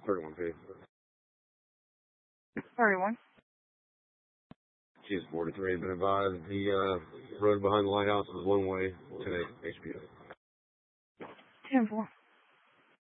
31P. 31. She's 43. Been advised the road behind the lighthouse is one way, 10-8 HPO. 10-4.